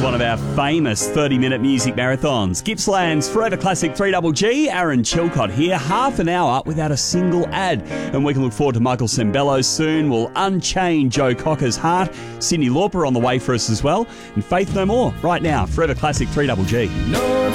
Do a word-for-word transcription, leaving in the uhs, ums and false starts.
one of our famous thirty-minute music marathons. Gippsland's Forever Classic three G G. Aaron Chilcott here, half an hour without a single ad. And we can look forward to Michael Sembello soon. We'll unchain Joe Cocker's heart. Cyndi Lauper on the way for us as well. And Faith No More right now. Forever Classic three G G. No